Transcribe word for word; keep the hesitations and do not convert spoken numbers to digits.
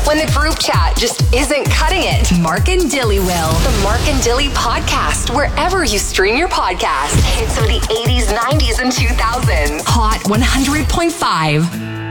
when the group chat just isn't cutting it. Mark and Dilly will. The Mark and Dilly podcast, wherever you stream your podcast. Hits of the eighties, nineties, and two thousands. Hot one hundred point five.